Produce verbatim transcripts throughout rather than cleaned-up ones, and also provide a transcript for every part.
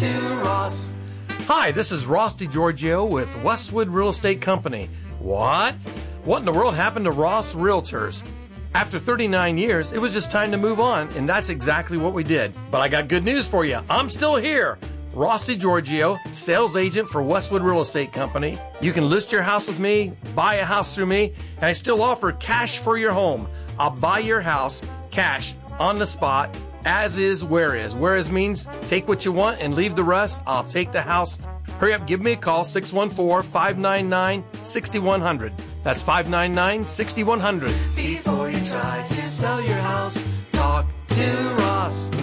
to Ross. Hi, this is Ross DiGiorgio with Westwood Real Estate Company. What? What in the world happened to Ross Realtors? After thirty-nine years, it was just time to move on, and that's exactly what we did. But I got good news for you. I'm still here. Ross DiGiorgio, sales agent for Westwood Real Estate Company. You can list your house with me, buy a house through me, and I still offer cash for your home. I'll buy your house, cash, on the spot, as is, where is. Where is means take what you want and leave the rest. I'll take the house. Hurry up, give me a call, six one four, five nine nine, six one zero zero. That's five nine nine, six one zero zero. Before you try to sell your house, talk to Ross.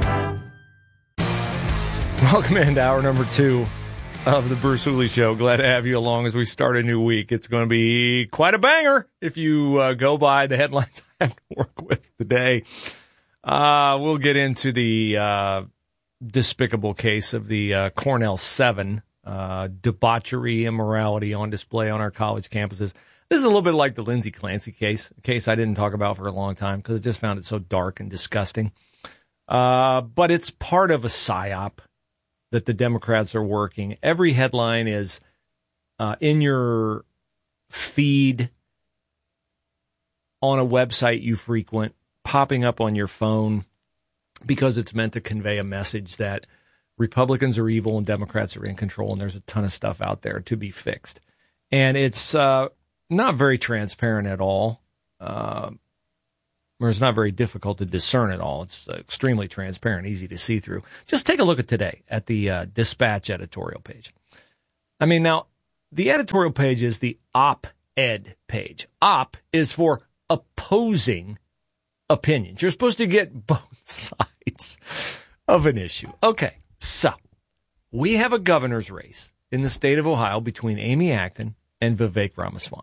Welcome into hour number two of the Bruce Hooley Show. Glad to have you along as we start a new week. It's going to be quite a banger if you uh, go by the headlines I have to work with today. Uh, we'll get into the uh, despicable case of the uh, Cornell seven, uh, debauchery, immorality on display on our college campuses. This is a little bit like the Lindsey Clancy case, a case I didn't talk about for a long time because I just found it so dark and disgusting. Uh, but it's part of a psyop that the Democrats are working. Every headline is uh, in your feed on a website you frequent, popping up on your phone because it's meant to convey a message that Republicans are evil and Democrats are in control, and there's a ton of stuff out there to be fixed. And it's uh, not very transparent at all. Uh, or it's not very difficult to discern at all. It's uh, extremely transparent, easy to see through. Just take a look at today at the uh, Dispatch editorial page. I mean, now, the editorial page is the op-ed page. Op is for opposing opinions. You're supposed to get both sides of an issue. Okay, so we have a governor's race in the state of Ohio between Amy Acton and Vivek Ramaswamy.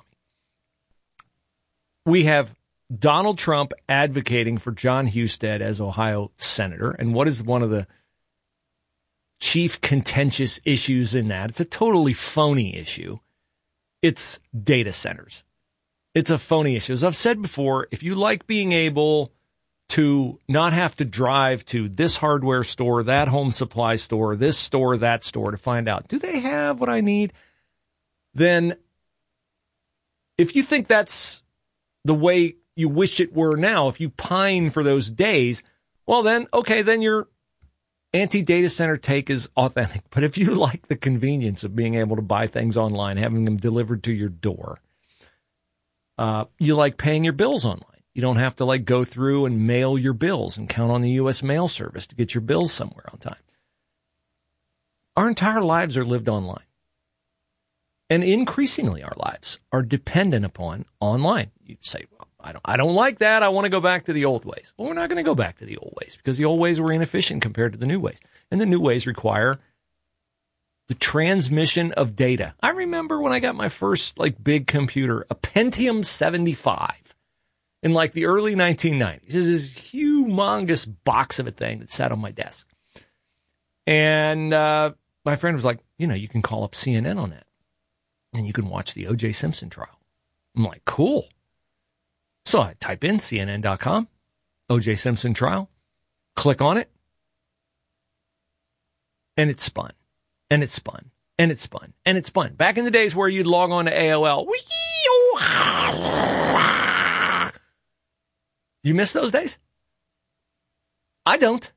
We have Donald Trump advocating for John Husted as Ohio senator. And what is one of the chief contentious issues in that? It's a totally phony issue. It's data centers. It's a phony issue. As I've said before, if you like being able to not have to drive to this hardware store, that home supply store, this store, that store to find out, do they have what I need? Then if you think that's the way you wish it were now, if you pine for those days, well then, okay, then your anti-data center take is authentic. But if you like the convenience of being able to buy things online, having them delivered to your door, uh, you like paying your bills online. You don't have to like go through and mail your bills and count on the U S mail service to get your bills somewhere on time. Our entire lives are lived online. And increasingly our lives are dependent upon online. You say, well, I don't, I don't like that. I want to go back to the old ways. Well, we're not going to go back to the old ways because the old ways were inefficient compared to the new ways. And the new ways require the transmission of data. I remember when I got my first like big computer, a Pentium seventy-five in like the early nineteen nineties. It was this humongous box of a thing that sat on my desk. And uh, my friend was like, you know, you can call up C N N on that and you can watch the O J Simpson trial. I'm like, cool. So I type in C N N dot com, O J Simpson trial, click on it, and it spun, and it spun, and it spun, and it spun. Back in the days where you'd log on to A O L. You miss those days? I don't.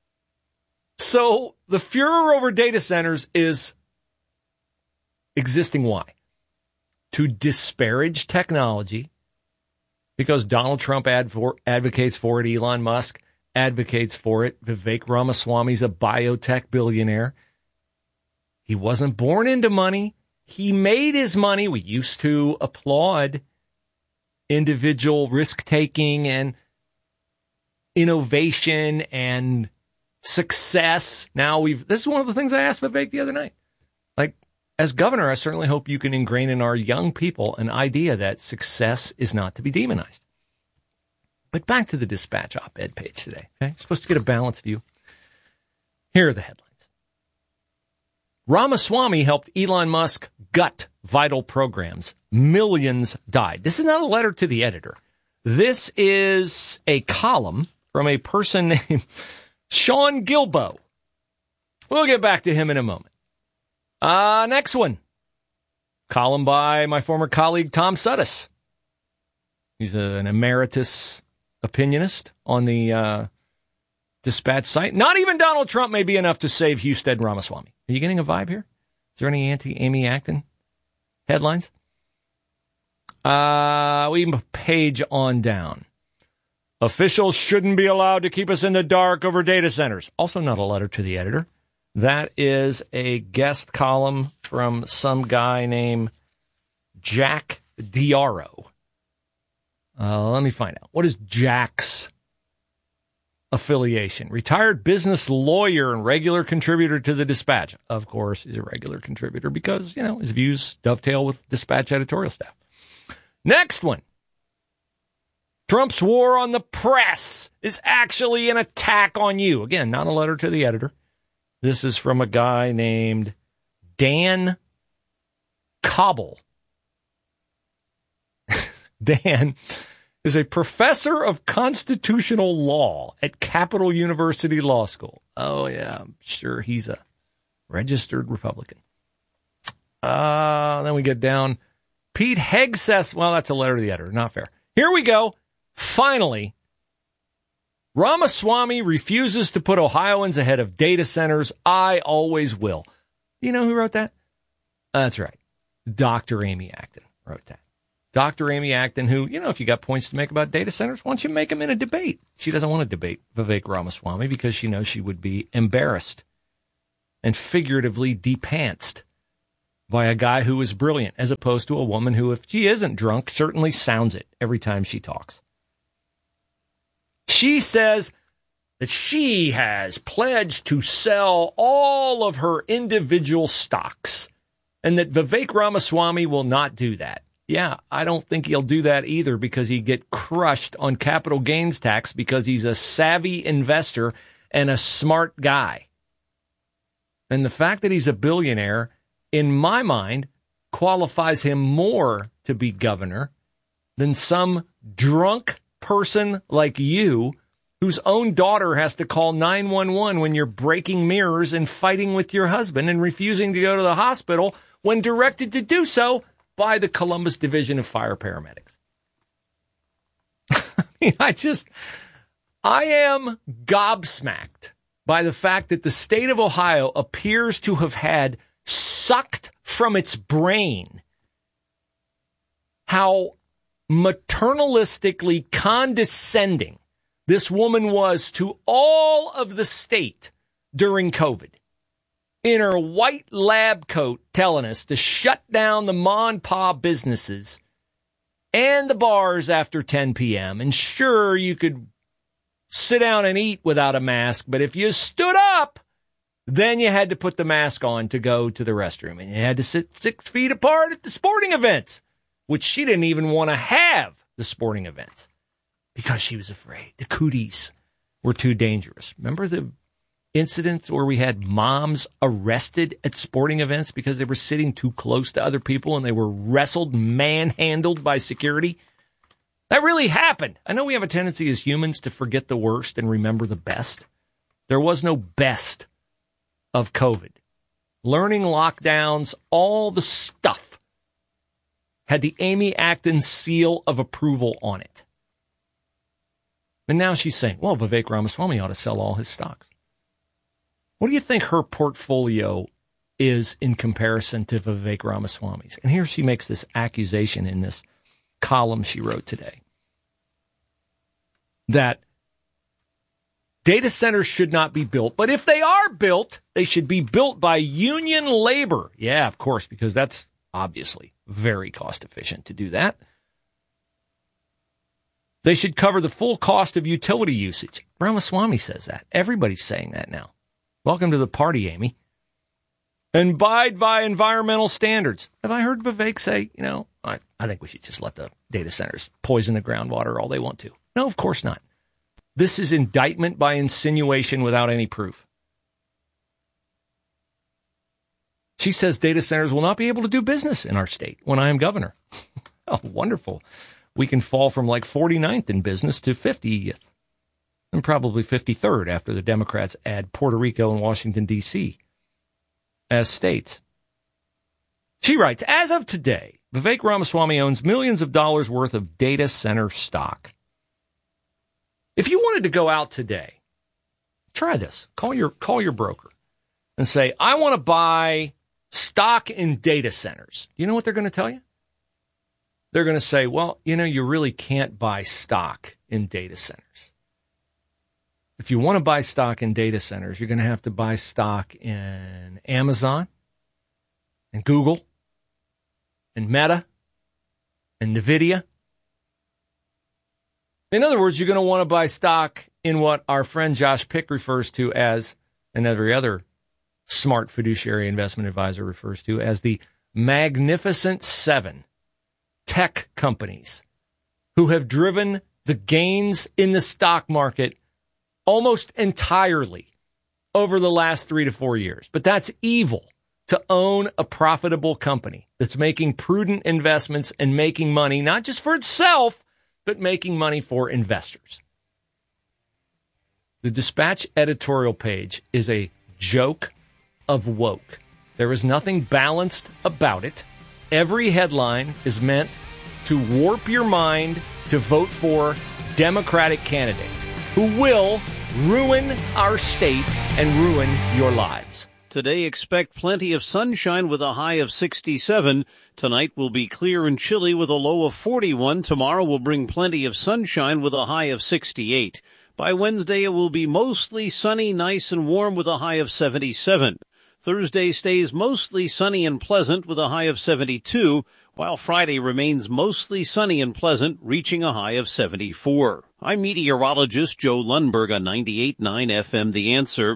So the furor over data centers is existing. Why? To disparage technology. Because Donald Trump ad for, advocates for it, Elon Musk advocates for it, Vivek Ramaswamy's a biotech billionaire. He wasn't born into money. He made his money. We used to applaud individual risk-taking and innovation and success. Now we've, this is one of the things I asked Vivek the other night. Like, as governor, I certainly hope you can ingrain in our young people an idea that success is not to be demonized. But back to the Dispatch op-ed page today. Okay, you're supposed to get a balanced view. Here are the headlines. Ramaswamy helped Elon Musk gut vital programs. Millions died. This is not a letter to the editor. This is a column from a person named Sean Gilbo. We'll get back to him in a moment. Uh, next one. Column by my former colleague, Tom Suddes. He's a, an emeritus opinionist on the uh, Dispatch site. Not even Donald Trump may be enough to save Husted Ramaswamy. Are you getting a vibe here? Is there any anti-Amy Acton headlines? Uh, we page on down. Officials shouldn't be allowed to keep us in the dark over data centers. Also not a letter to the editor. That is a guest column from some guy named Jack Diaro. Uh, let me find out. What is Jack's affiliation? Retired business lawyer and regular contributor to the Dispatch. Of course, he's a regular contributor because, you know, his views dovetail with Dispatch editorial staff. Next one. Trump's war on the press is actually an attack on you. Again, not a letter to the editor. This is from a guy named Dan Cobble. Dan is a professor of constitutional law at Capital University Law School. Oh, yeah, I'm sure he's a registered Republican. Uh, then we get down. Pete Hegseth. Well, that's a letter to the editor. Not fair. Here we go. Finally, Ramaswamy refuses to put Ohioans ahead of data centers. I always will. You know who wrote that? That's right. Doctor Amy Acton wrote that. Doctor Amy Acton, who, you know, if you got points to make about data centers, why don't you make them in a debate? She doesn't want to debate Vivek Ramaswamy because she knows she would be embarrassed and figuratively depantsed by a guy who is brilliant, as opposed to a woman who, if she isn't drunk, certainly sounds it every time she talks. She says that she has pledged to sell all of her individual stocks and that Vivek Ramaswamy will not do that. Yeah, I don't think he'll do that either because he'd get crushed on capital gains tax because he's a savvy investor and a smart guy. And the fact that he's a billionaire, in my mind, qualifies him more to be governor than some drunk person like you whose own daughter has to call nine one one when you're breaking mirrors and fighting with your husband and refusing to go to the hospital when directed to do so by the Columbus Division of Fire Paramedics. I mean, I just, I am gobsmacked by the fact that the state of Ohio appears to have had sucked from its brain how maternalistically condescending this woman was to all of the state during COVID. In her white lab coat telling us to shut down the ma and pa businesses and the bars after ten p.m. And sure, you could sit down and eat without a mask, but if you stood up, then you had to put the mask on to go to the restroom. And you had to sit six feet apart at the sporting events, which she didn't even want to have, the sporting events, because she was afraid the cooties were too dangerous. Remember the incidents where we had moms arrested at sporting events because they were sitting too close to other people and they were wrestled, manhandled by security? That really happened. I know we have a tendency as humans to forget the worst and remember the best. There was no best of COVID. Learning lockdowns, all the stuff had the Amy Acton seal of approval on it. And now she's saying, well, Vivek Ramaswamy ought to sell all his stocks. What do you think her portfolio is in comparison to Vivek Ramaswamy's? And here she makes this accusation in this column she wrote today that data centers should not be built, but if they are built, they should be built by union labor. Yeah, of course, because that's obviously very cost efficient to do that. They should cover the full cost of utility usage. Ramaswamy says that. Everybody's saying that now. Welcome to the party, Amy. And abide by environmental standards. Have I heard Vivek say, you know, I, I think we should just let the data centers poison the groundwater all they want to? No, of course not. This is indictment by insinuation without any proof. She says data centers will not be able to do business in our state when I am governor. Oh, wonderful. We can fall from like forty-ninth in business to fiftieth and probably fifty-third after the Democrats add Puerto Rico and Washington, D C as states. She writes, as of today, Vivek Ramaswamy owns millions of dollars worth of data center stock. If you wanted to go out today, try this. Call your call your broker and say, I want to buy stock in data centers. You know what they're going to tell you? They're going to say, well, you know, you really can't buy stock in data centers. If you want to buy stock in data centers, you're going to have to buy stock in Amazon and Google and Meta and NVIDIA. In other words, you're going to want to buy stock in what our friend Josh Pick refers to as, and every other smart fiduciary investment advisor refers to as, the Magnificent Seven tech companies who have driven the gains in the stock market almost entirely over the last three to four years. But that's evil, to own a profitable company that's making prudent investments and making money, not just for itself, but making money for investors. The Dispatch editorial page is a joke of woke. There is nothing balanced about it. Every headline is meant to warp your mind to vote for Democratic candidates who will ruin our state and ruin your lives. Today, expect plenty of sunshine with a high of sixty-seven. Tonight will be clear and chilly with a low of forty-one. Tomorrow will bring plenty of sunshine with a high of sixty-eight. By Wednesday, it will be mostly sunny, nice and warm with a high of seventy-seven. Thursday stays mostly sunny and pleasant with a high of seventy-two, while Friday remains mostly sunny and pleasant, reaching a high of seventy-four. I'm meteorologist Joe Lundberg on ninety-eight point nine F M The Answer.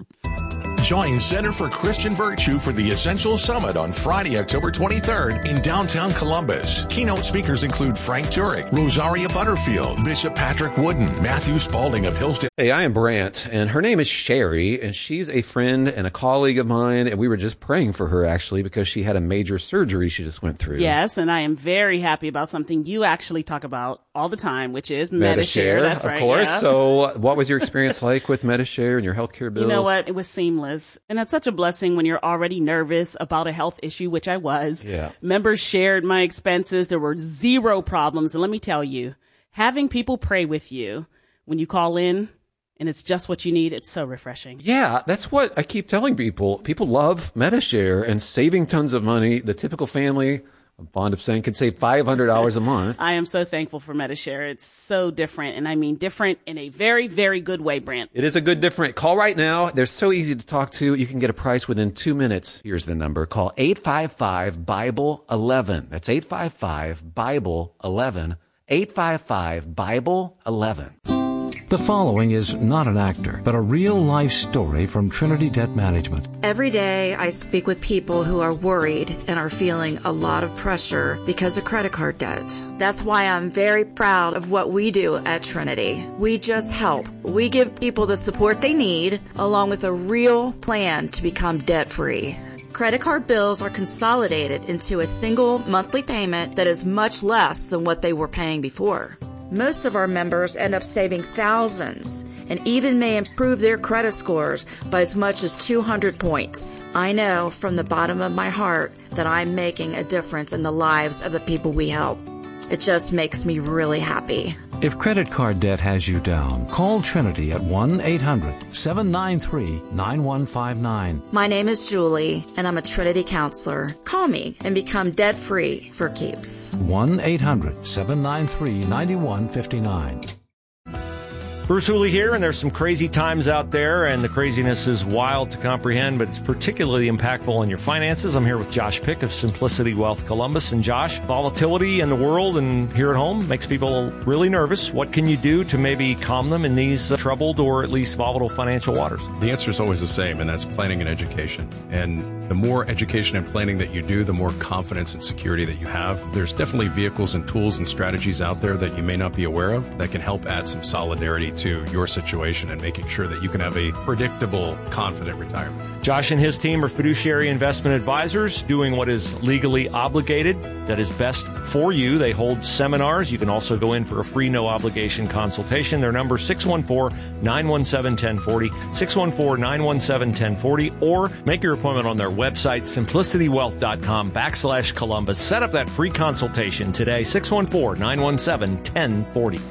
Join Center for Christian Virtue for the Essential Summit on Friday, October twenty-third in downtown Columbus. Keynote speakers include Frank Turek, Rosaria Butterfield, Bishop Patrick Wooden, Matthew Spalding of Hillsdale. Hey, I am Brant, and her name is Sherry, and she's a friend and a colleague of mine, and we were just praying for her, actually, because she had a major surgery she just went through. Yes, and I am very happy about something you actually talk about all the time, which is Metashare. Metashare. That's of right, course. yeah. So what was your experience like with Metashare and your healthcare bills? You know what? It was seamless. And it's such a blessing when you're already nervous about a health issue, which I was. Yeah. Members shared my expenses. There were zero problems. And let me tell you, having people pray with you when you call in and it's just what you need, it's so refreshing. Yeah, that's what I keep telling people. People love Metashare and saving tons of money. The typical family, I'm fond of saying, can save five hundred dollars a month. I am so thankful for Metashare. It's so different, and I mean different in a very, very good way, Brant. It is a good different. Call right now. They're so easy to talk to. You can get a price within two minutes. Here's the number. Call eight five five, Bible eleven. That's eight five five, Bible eleven. eight five five, Bible eleven. The following is not an actor, but a real-life story from Trinity Debt Management. Every day I speak with people who are worried and are feeling a lot of pressure because of credit card debt. That's why I'm very proud of what we do at Trinity. We just help. We give people the support they need, along with a real plan to become debt-free. Credit card bills are consolidated into a single monthly payment that is much less than what they were paying before. Most of our members end up saving thousands and even may improve their credit scores by as much as two hundred points. I know from the bottom of my heart that I'm making a difference in the lives of the people we help. It just makes me really happy. If credit card debt has you down, call Trinity at one eight hundred, seven nine three, nine one five nine. My name is Julie, and I'm a Trinity counselor. Call me and become debt-free for keeps. one eight hundred, seven nine three, nine one five nine. Bruce Hooley here, and there's some crazy times out there, and the craziness is wild to comprehend, but it's particularly impactful on your finances. I'm here with Josh Pick of Simplicity Wealth Columbus. And Josh, volatility in the world and here at home makes people really nervous. What can you do to maybe calm them in these uh, troubled or at least volatile financial waters? The answer is always the same, and that's planning and education. And the more education and planning that you do, the more confidence and security that you have. There's definitely vehicles and tools and strategies out there that you may not be aware of that can help add some solidarity to your situation and making sure that you can have a predictable, confident retirement. Josh and his team are fiduciary investment advisors doing what is legally obligated, that is best for you. They hold seminars. You can also go in for a free, no-obligation consultation. Their number is six one four, nine one seven, one zero four zero, six one four, nine one seven, one zero four zero, or make your appointment on their website, simplicitywealth.com backslash Columbus. Set up that free consultation today, six one four, nine one seven, one zero four zero.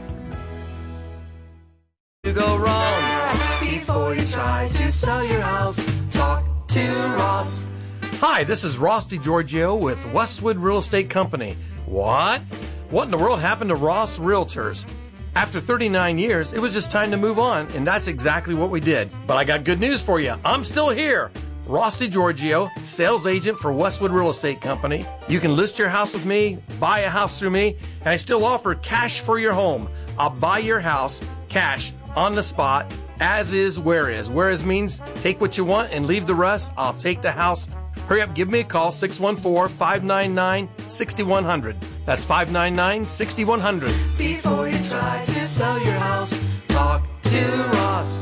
You go wrong before you try to sell your house. Talk to Ross. Hi, this is Ross DiGiorgio with Westwood Real Estate Company. What? What in the world happened to Ross Realtors? After thirty-nine years, it was just time to move on, and that's exactly what we did. But I got good news for you. I'm still here. Ross DiGiorgio, sales agent for Westwood Real Estate Company. You can list your house with me, buy a house through me, and I still offer cash for your home. I'll buy your house, cash, on the spot, as is, where is. Where is means take what you want and leave the rest. I'll take the house. Hurry up, give me a call, six one four, five nine nine, six one zero zero. That's five nine nine, six one zero zero. Before you try to sell your house, talk to Ross.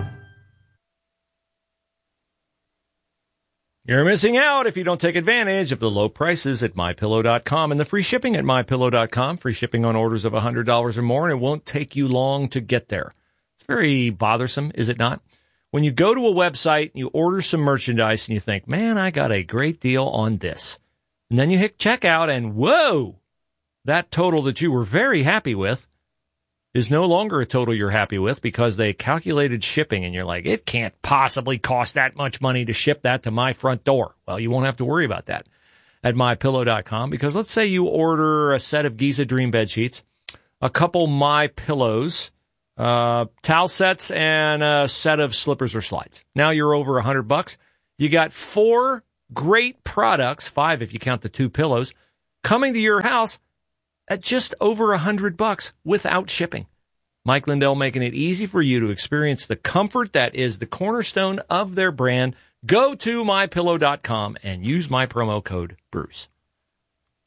You're missing out if you don't take advantage of the low prices at my pillow dot com and the free shipping at my pillow dot com. Free shipping on orders of one hundred dollars or more, and it won't take you long to get there. It's very bothersome, is it not? When you go to a website, you order some merchandise, and you think, man, I got a great deal on this. And then you hit checkout, and whoa, that total that you were very happy with is no longer a total you're happy with because they calculated shipping, and you're like, it can't possibly cost that much money to ship that to my front door. Well, you won't have to worry about that at my pillow dot com, because let's say you order a set of Giza Dream bed sheets, a couple My Pillows, uh, towel sets, and a set of slippers or slides. Now you're over a hundred bucks. You got four great products, five if you count the two pillows, coming to your house at just over a hundred bucks without shipping. Mike Lindell making it easy for you to experience the comfort that is the cornerstone of their brand. Go to my pillow dot com and use my promo code Bruce.